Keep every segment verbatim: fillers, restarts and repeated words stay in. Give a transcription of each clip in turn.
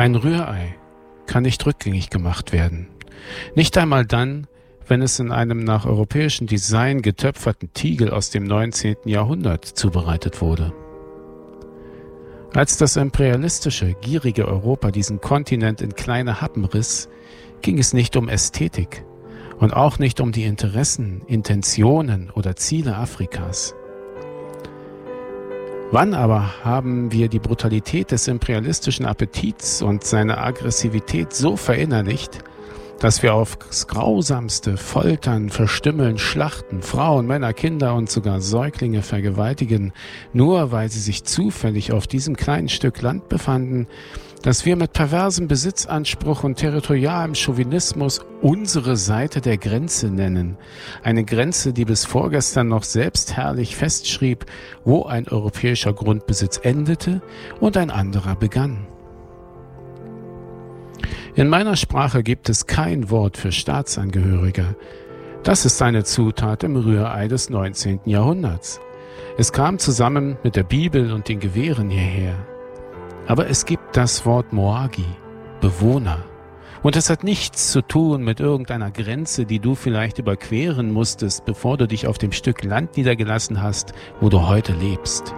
Ein Rührei kann nicht rückgängig gemacht werden. Nicht einmal dann, wenn es in einem nach europäischem Design getöpferten Tiegel aus dem neunzehnten Jahrhundert zubereitet wurde. Als das imperialistische, gierige Europa diesen Kontinent in kleine Happen riss, ging es nicht um Ästhetik und auch nicht um die Interessen, Intentionen oder Ziele Afrikas. Wann aber haben wir die Brutalität des imperialistischen Appetits und seine Aggressivität so verinnerlicht, dass wir aufs Grausamste foltern, verstümmeln, schlachten, Frauen, Männer, Kinder und sogar Säuglinge vergewaltigen, nur weil sie sich zufällig auf diesem kleinen Stück Land befanden, dass wir mit perversem Besitzanspruch und territorialem Chauvinismus unsere Seite der Grenze nennen. Eine Grenze, die bis vorgestern noch selbstherrlich festschrieb, wo ein europäischer Grundbesitz endete und ein anderer begann. In meiner Sprache gibt es kein Wort für Staatsangehörige. Das ist eine Zutat im Rührei des neunzehnten Jahrhunderts. Es kam zusammen mit der Bibel und den Gewehren hierher. Aber es gibt das Wort Moagi, Bewohner. Und es hat nichts zu tun mit irgendeiner Grenze, die du vielleicht überqueren musstest, bevor du dich auf dem Stück Land niedergelassen hast, wo du heute lebst.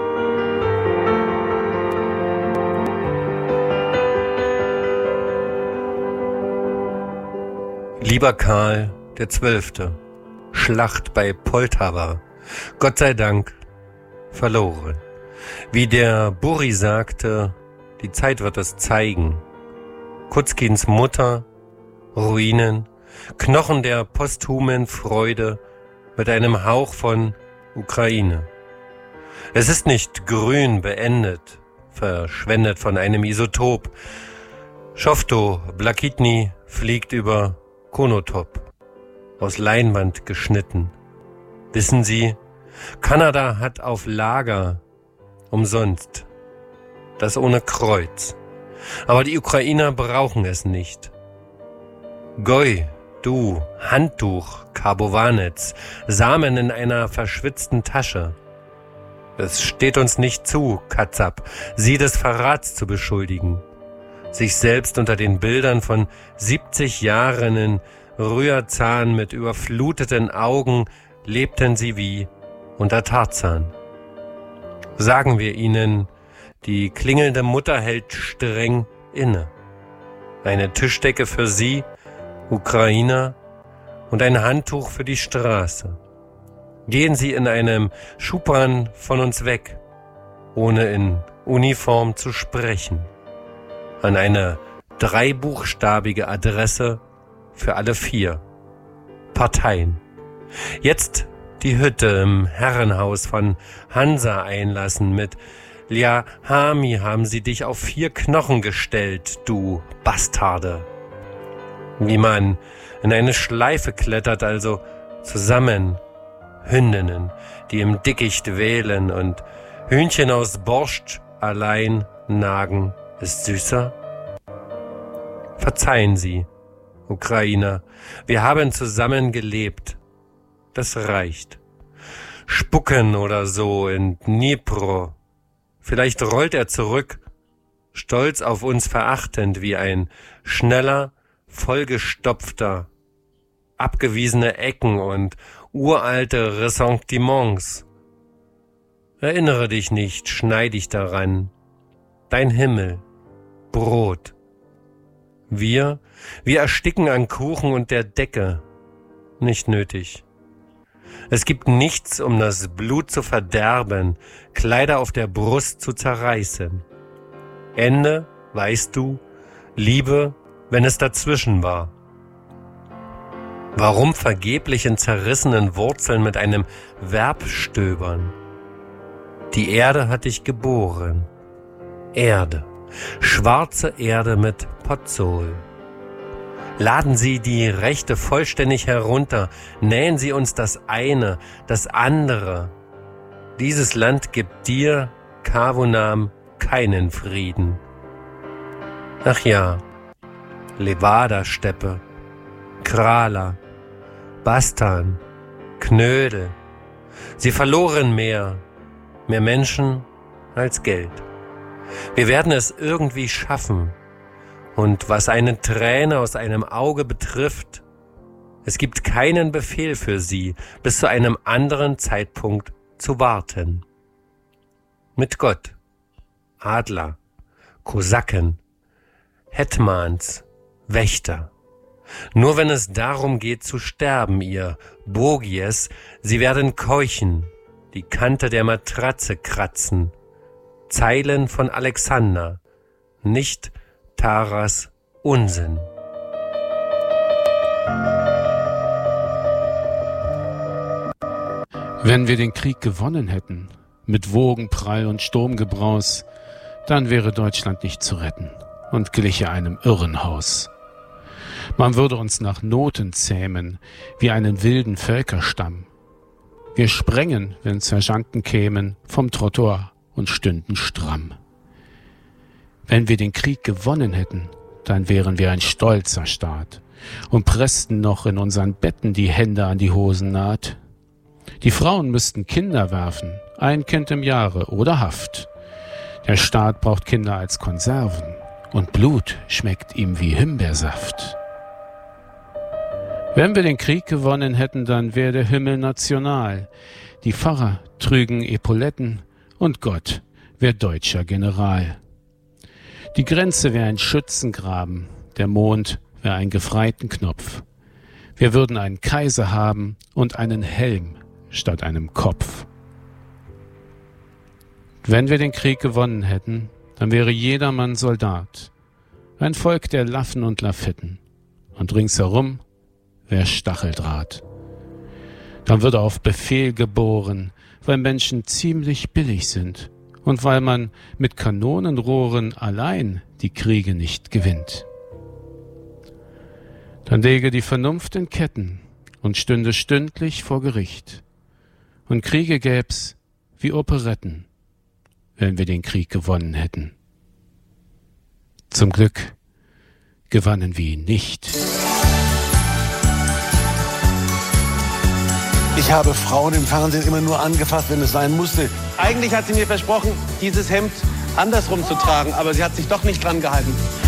Lieber Karl der Zwölfte, Schlacht bei Poltawa, Gott sei Dank verloren. Wie der Buri sagte, die Zeit wird es zeigen. Kutskins Mutter, Ruinen, Knochen der posthumen Freude mit einem Hauch von Ukraine. Es ist nicht grün beendet, verschwendet von einem Isotop. Schofto Blakitny fliegt über Konotop, aus Leinwand geschnitten. Wissen Sie, Kanada hat auf Lager umsonst, das ohne Kreuz. Aber die Ukrainer brauchen es nicht. Goi, du, Handtuch, Karbovanetz, Samen in einer verschwitzten Tasche. Es steht uns nicht zu, Katzab, sie des Verrats zu beschuldigen. Sich selbst unter den Bildern von siebzig Jahren in Rührzahn mit überfluteten Augen lebten sie wie unter Tarzan. Sagen wir ihnen, die klingelnde Mutter hält streng inne. Eine Tischdecke für sie, Ukrainer, und ein Handtuch für die Straße. Gehen Sie in einem Schubran von uns weg, ohne in Uniform zu sprechen. An eine dreibuchstabige Adresse für alle vier Parteien. Jetzt die Hütte im Herrenhaus von Hansa einlassen mit Lia Hami haben sie dich auf vier Knochen gestellt, du Bastarde. Wie man in eine Schleife klettert, also zusammen Hündinnen, die im Dickicht wählen und Hühnchen aus Borscht allein nagen, ist süßer? Verzeihen Sie, Ukrainer, wir haben zusammen gelebt. Das reicht. Spucken oder so in Dnipro. Vielleicht rollt er zurück, stolz auf uns verachtend wie ein schneller, vollgestopfter, abgewiesene Ecken und uralte Ressentiments. Erinnere dich nicht, schneid dich daran. Dein Himmel, Brot. Wir, wir ersticken an Kuchen und der Decke. Nicht nötig. Es gibt nichts, um das Blut zu verderben, Kleider auf der Brust zu zerreißen. Ende, weißt du, Liebe, wenn es dazwischen war. Warum vergeblich in zerrissenen Wurzeln mit einem Verb stöbern? Die Erde hat dich geboren. Erde, schwarze Erde mit Pozzol. Laden Sie die Rechte vollständig herunter, nähen Sie uns das eine, das andere. Dieses Land gibt dir, Kavunam, keinen Frieden. Ach ja, Levada-Steppe, Krala, Bastan, Knödel. Sie verloren mehr, mehr Menschen als Geld. Wir werden es irgendwie schaffen, Und was eine Träne aus einem Auge betrifft, es gibt keinen Befehl für sie, bis zu einem anderen Zeitpunkt zu warten. Mit Gott, Adler, Kosaken, Hetmans, Wächter. Nur wenn es darum geht zu sterben, ihr Bogies, sie werden keuchen, die Kante der Matratze kratzen. Zeilen von Alexander, nicht Taras Unsinn. Wenn wir den Krieg gewonnen hätten, mit Wogenprall und Sturmgebraus, dann wäre Deutschland nicht zu retten und gliche einem Irrenhaus. Man würde uns nach Noten zähmen, wie einen wilden Völkerstamm. Wir sprängen, wenn Sergeanten kämen, vom Trottoir und stünden stramm. Wenn wir den Krieg gewonnen hätten, dann wären wir ein stolzer Staat und pressten noch in unseren Betten die Hände an die Hosennaht. Die Frauen müssten Kinder werfen, ein Kind im Jahre oder Haft. Der Staat braucht Kinder als Konserven und Blut schmeckt ihm wie Himbeersaft. Wenn wir den Krieg gewonnen hätten, dann wäre der Himmel national. Die Pfarrer trügen Epauletten und Gott wär deutscher General. Die Grenze wäre ein Schützengraben, der Mond wäre ein Gefreitenknopf. Wir würden einen Kaiser haben und einen Helm statt einem Kopf. Wenn wir den Krieg gewonnen hätten, dann wäre jedermann Soldat, ein Volk der Laffen und Lafetten, und ringsherum wär Stacheldraht. Dann würde auf Befehl geboren, weil Menschen ziemlich billig sind und weil man mit Kanonenrohren allein die Kriege nicht gewinnt. Dann läge die Vernunft in Ketten und stünde stündlich vor Gericht. Und Kriege gäb's wie Operetten, wenn wir den Krieg gewonnen hätten. Zum Glück gewannen wir ihn nicht. Ich habe Frauen im Fernsehen immer nur angefasst, wenn es sein musste. Eigentlich hat sie mir versprochen, dieses Hemd andersrum zu tragen, aber sie hat sich doch nicht dran gehalten.